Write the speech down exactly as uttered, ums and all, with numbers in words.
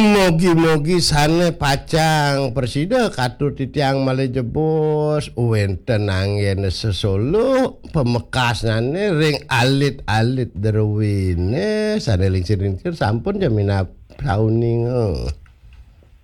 Mugi-mugi sane pacang presida katut titiang malih jebos wenten angin sesolo pemekasane ring alit-alit derwine sane lingsir-lingsir sampun jamina sauning.